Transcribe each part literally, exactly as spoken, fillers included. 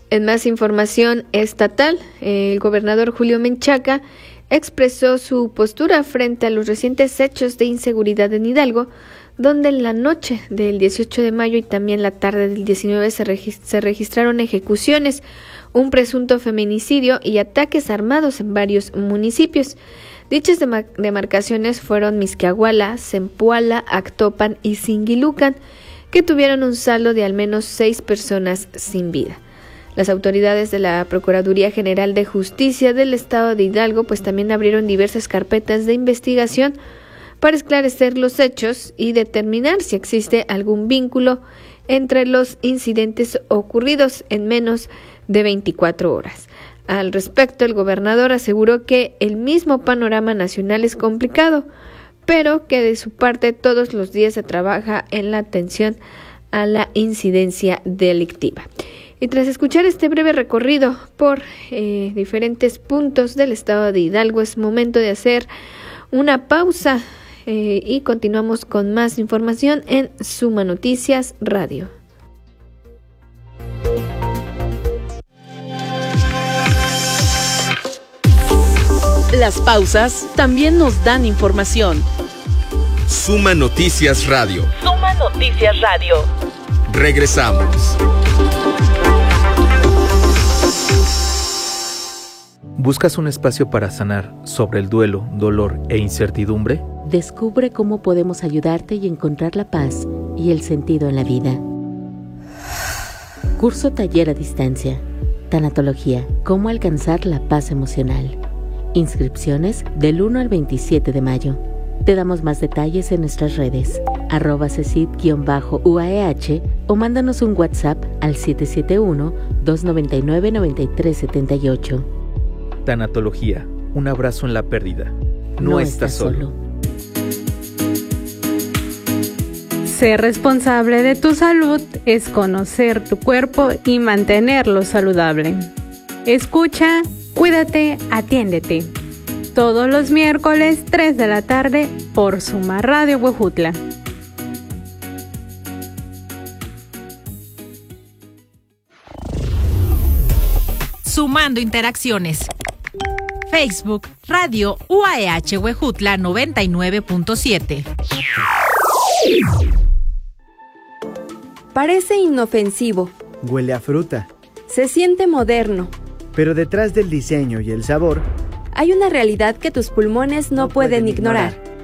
En más información estatal, el gobernador Julio Menchaca expresó su postura frente a los recientes hechos de inseguridad en Hidalgo, donde en la noche del dieciocho de mayo y también la tarde del diecinueve se, regist- se registraron ejecuciones, un presunto feminicidio y ataques armados en varios municipios. Dichas demar- demarcaciones fueron Mixquiahuala, Zempoala, Actopan y Singilucan, que tuvieron un saldo de al menos seis personas sin vida. Las autoridades de la Procuraduría General de Justicia del Estado de Hidalgo pues también abrieron diversas carpetas de investigación para esclarecer los hechos y determinar si existe algún vínculo entre los incidentes ocurridos en menos de veinticuatro horas. Al respecto, el gobernador aseguró que el mismo panorama nacional es complicado, pero que de su parte todos los días se trabaja en la atención a la incidencia delictiva. Y tras escuchar este breve recorrido por eh, diferentes puntos del estado de Hidalgo, es momento de hacer una pausa eh, y continuamos con más información en Suma Noticias Radio. Las pausas también nos dan información. Suma Noticias Radio. Suma Noticias Radio. Regresamos. ¿Buscas un espacio para sanar sobre el duelo, dolor e incertidumbre? Descubre cómo podemos ayudarte y encontrar la paz y el sentido en la vida. Curso taller a distancia. Tanatología. Cómo alcanzar la paz emocional. Inscripciones del uno al veintisiete de mayo. Te damos más detalles en nuestras redes, arroba cesid-U A E H o mándanos un WhatsApp al siete siete uno, dos nueve nueve, nueve tres siete ocho. Tanatología, un abrazo en la pérdida. No, No estás estás solo. solo. Ser responsable de tu salud es conocer tu cuerpo y mantenerlo saludable. Escucha, cuídate, atiéndete. Todos los miércoles, tres de la tarde, por Suma Radio Huejutla. Sumando interacciones. Facebook, Radio U A E H Huejutla noventa y nueve punto siete. Parece inofensivo. Huele a fruta. Se siente moderno. Pero detrás del diseño y el sabor, hay una realidad que tus pulmones no, no pueden, pueden ignorar. ignorar.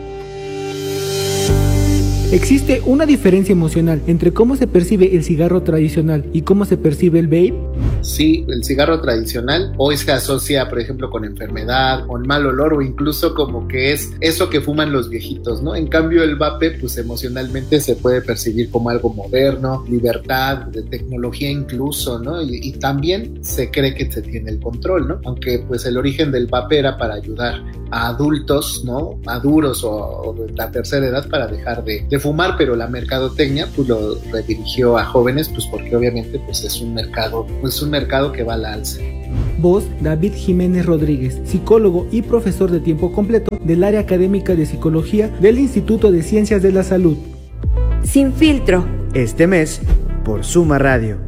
¿Existe una diferencia emocional entre cómo se percibe el cigarro tradicional y cómo se percibe el vape? Sí, el cigarro tradicional hoy se asocia, por ejemplo, con enfermedad, con mal olor o incluso como que es eso que fuman los viejitos, ¿no? En cambio el vape, pues emocionalmente se puede percibir como algo moderno, libertad, de tecnología incluso, ¿no? Y, y también se cree que se tiene el control, ¿no? Aunque pues el origen del vape era para ayudar a adultos, ¿no? Maduros o, o de la tercera edad para dejar de, de fumar, pero la mercadotecnia pues lo redirigió a jóvenes, pues porque obviamente pues es un mercado, pues un mercado que va a la alza. Voz, David Jiménez Rodríguez, psicólogo y profesor de tiempo completo del área académica de psicología del Instituto de Ciencias de la Salud. Sin filtro. Este mes, por Suma Radio.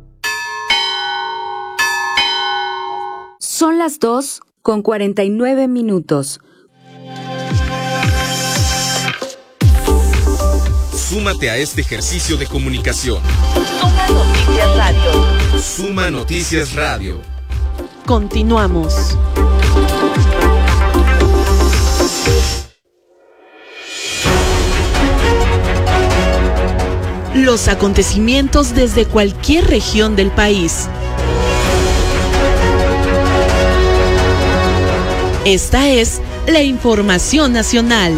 Son las dos con cuarenta y nueve minutos. Súmate a este ejercicio de comunicación. Suma Noticias Radio. Suma Noticias Radio. Continuamos. Los acontecimientos desde cualquier región del país. Esta es la información nacional.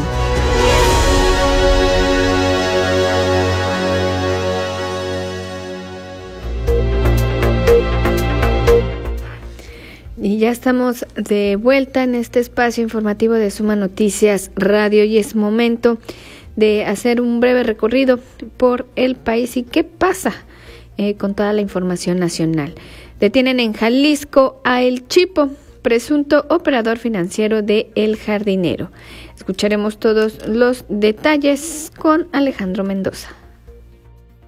Y ya estamos de vuelta en este espacio informativo de Suma Noticias Radio y es momento de hacer un breve recorrido por el país y qué pasa eh, con toda la información nacional. Detienen en Jalisco a El Chipo, presunto operador financiero de El Jardinero. Escucharemos todos los detalles con Alejandro Mendoza.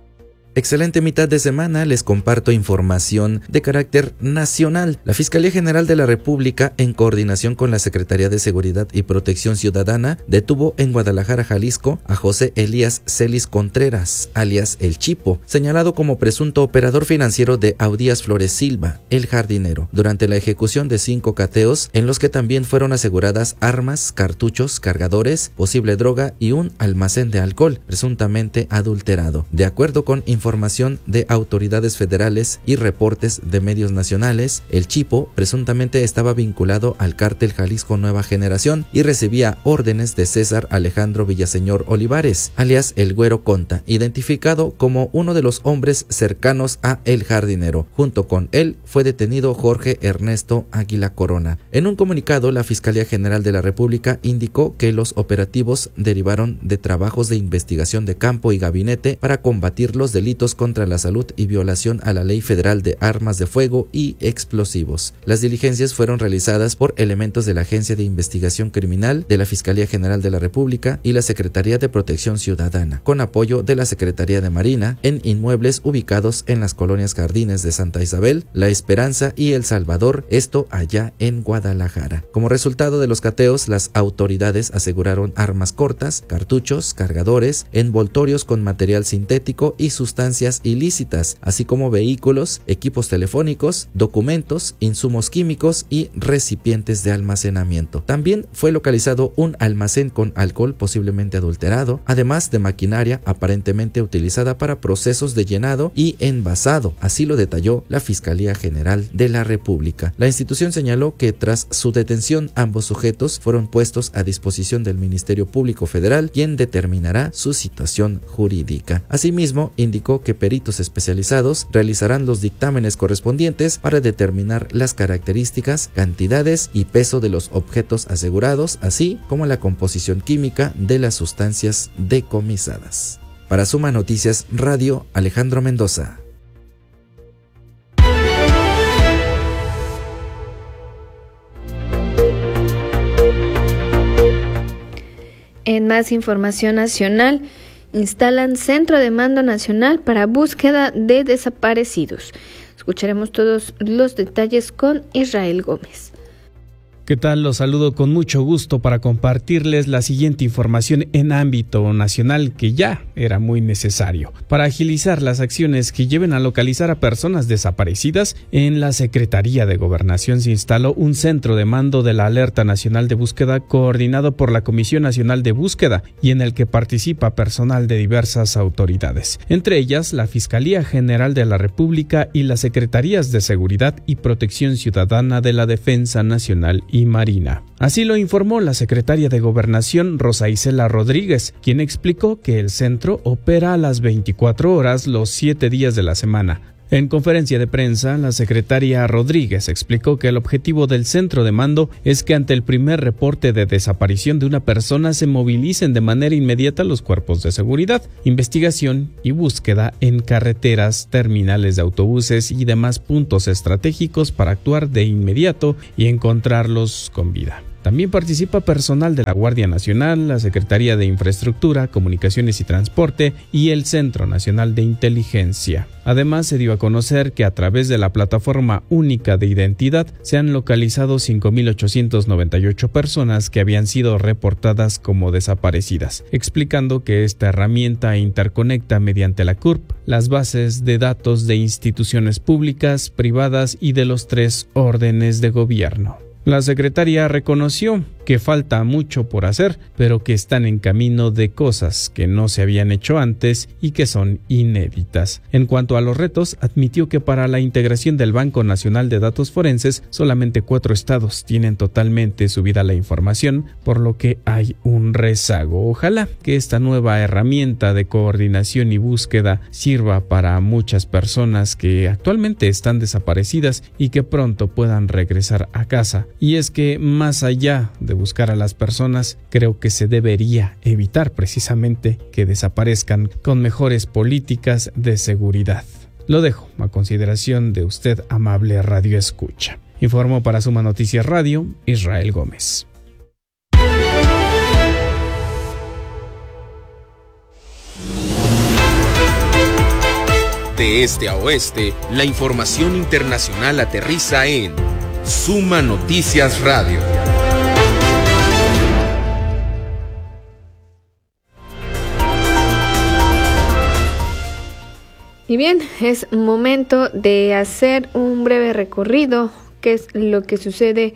Excelente mitad de semana, les comparto información de carácter nacional. La Fiscalía General de la República, en coordinación con la Secretaría de Seguridad y Protección Ciudadana, detuvo en Guadalajara, Jalisco, a José Elías Celis Contreras, alias El Chipo, señalado como presunto operador financiero de Audías Flores Silva, el jardinero, durante la ejecución de cinco cateos en los que también fueron aseguradas armas, cartuchos, cargadores, posible droga y un almacén de alcohol, presuntamente adulterado. De acuerdo con información de autoridades federales y reportes de medios nacionales, el Chipo presuntamente estaba vinculado al cártel Jalisco Nueva Generación y recibía órdenes de César Alejandro Villaseñor Olivares, alias El Güero Conta, identificado como uno de los hombres cercanos a El Jardinero. Junto con él fue detenido Jorge Ernesto Águila Corona. En un comunicado, la Fiscalía General de la República indicó que los operativos derivaron de trabajos de investigación de campo y gabinete para combatir los delitos contra la salud y violación a la Ley Federal de Armas de Fuego y Explosivos. Las diligencias fueron realizadas por elementos de la Agencia de Investigación Criminal de la Fiscalía General de la República y la Secretaría de Protección Ciudadana, con apoyo de la Secretaría de Marina, en inmuebles ubicados en las colonias Jardines de Santa Isabel, La Esperanza y El Salvador, esto allá en Guadalajara. Como resultado de los cateos, las autoridades aseguraron armas cortas, cartuchos, cargadores, envoltorios con material sintético y sustancias ilícitas, así como vehículos, equipos telefónicos, documentos, insumos químicos y recipientes de almacenamiento. También fue localizado un almacén con alcohol posiblemente adulterado, además de maquinaria aparentemente utilizada para procesos de llenado y envasado, así lo detalló la Fiscalía General de la República. La institución señaló que tras su detención ambos sujetos fueron puestos a disposición del Ministerio Público Federal, quien determinará su situación jurídica. Asimismo, indicó que peritos especializados realizarán los dictámenes correspondientes para determinar las características, cantidades y peso de los objetos asegurados, así como la composición química de las sustancias decomisadas. Para Suma Noticias Radio, Alejandro Mendoza. En más información nacional, instalan Centro de Mando Nacional para búsqueda de desaparecidos. Escucharemos todos los detalles con Israel Gómez. ¿Qué tal? Los saludo con mucho gusto para compartirles la siguiente información en ámbito nacional que ya era muy necesario. Para agilizar las acciones que lleven a localizar a personas desaparecidas, en la Secretaría de Gobernación se instaló un centro de mando de la Alerta Nacional de Búsqueda coordinado por la Comisión Nacional de Búsqueda y en el que participa personal de diversas autoridades, entre ellas la Fiscalía General de la República y las Secretarías de Seguridad y Protección Ciudadana de la Defensa Nacional y Marina. Así lo informó la secretaria de Gobernación, Rosa Isela Rodríguez, quien explicó que el centro opera a las veinticuatro horas los siete días de la semana. En conferencia de prensa, la secretaria Rodríguez explicó que el objetivo del centro de mando es que ante el primer reporte de desaparición de una persona se movilicen de manera inmediata los cuerpos de seguridad, investigación y búsqueda en carreteras, terminales de autobuses y demás puntos estratégicos para actuar de inmediato y encontrarlos con vida. También participa personal de la Guardia Nacional, la Secretaría de Infraestructura, Comunicaciones y Transporte y el Centro Nacional de Inteligencia. Además, se dio a conocer que a través de la Plataforma Única de Identidad se han localizado cinco mil ochocientas noventa y ocho personas que habían sido reportadas como desaparecidas, explicando que esta herramienta interconecta mediante la C U R P las bases de datos de instituciones públicas, privadas y de los tres órdenes de gobierno. La secretaria reconoció que falta mucho por hacer, pero que están en camino de cosas que no se habían hecho antes y que son inéditas. En cuanto a los retos, admitió que para la integración del Banco Nacional de Datos Forenses, solamente cuatro estados tienen totalmente subida la información, por lo que hay un rezago. Ojalá que esta nueva herramienta de coordinación y búsqueda sirva para muchas personas que actualmente están desaparecidas y que pronto puedan regresar a casa. Y es que más allá de buscar a las personas, creo que se debería evitar precisamente que desaparezcan con mejores políticas de seguridad. Lo dejo a consideración de usted, amable radio escucha. Informó para Suma Noticias Radio, Israel Gómez. De este a oeste, la información internacional aterriza en Suma Noticias Radio. Y bien, es momento de hacer un breve recorrido, qué es lo que sucede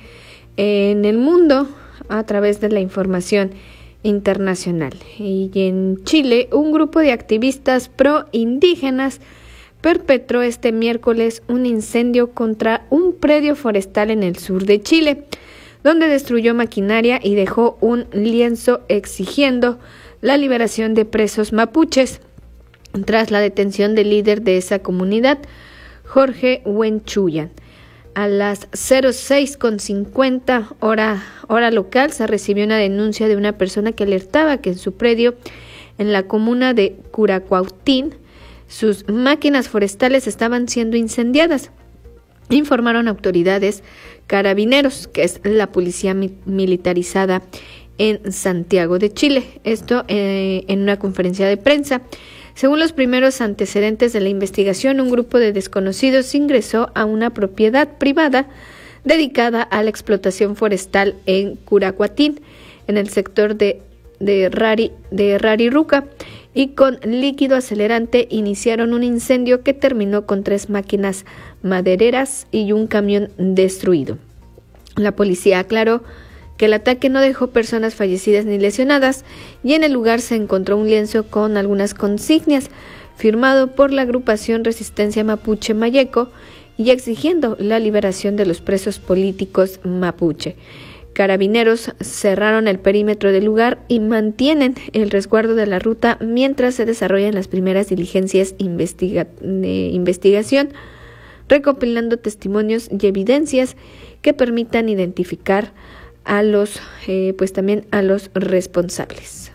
en el mundo a través de la información internacional. Y en Chile, un grupo de activistas pro indígenas perpetró este miércoles un incendio contra un predio forestal en el sur de Chile, donde destruyó maquinaria y dejó un lienzo exigiendo la liberación de presos mapuches tras la detención del líder de esa comunidad, Jorge Huenchuyan. A las cero seis con cincuenta hora, hora local se recibió una denuncia de una persona que alertaba que en su predio, en la comuna de Curacuautín, sus máquinas forestales estaban siendo incendiadas. Informaron autoridades carabineros, que es la policía mi- militarizada en Santiago de Chile. Esto eh, en una conferencia de prensa. Según los primeros antecedentes de la investigación, un grupo de desconocidos ingresó a una propiedad privada dedicada a la explotación forestal en Curacuautín, en el sector de, de, Rari, de Rariruca, y con líquido acelerante iniciaron un incendio que terminó con tres máquinas madereras y un camión destruido. La policía aclaró que el ataque no dejó personas fallecidas ni lesionadas, y en el lugar se encontró un lienzo con algunas consignas firmado por la agrupación Resistencia Mapuche Mayeco y exigiendo la liberación de los presos políticos mapuche. Carabineros cerraron el perímetro del lugar y mantienen el resguardo de la ruta mientras se desarrollan las primeras diligencias investiga- de investigación, recopilando testimonios y evidencias que permitan identificar a los, eh, pues también a los responsables.